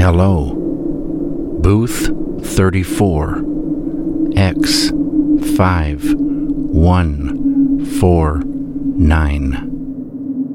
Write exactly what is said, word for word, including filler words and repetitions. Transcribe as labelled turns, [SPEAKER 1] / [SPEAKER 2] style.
[SPEAKER 1] Hello. Booth thirty-four. X five one four nine.